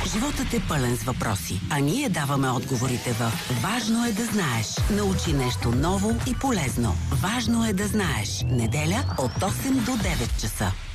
Животът е пълен с въпроси, а ние даваме отговорите в Важно е да знаеш. Научи нещо ново и полезно. Важно е да знаеш. Неделя от 8 до 9 часа.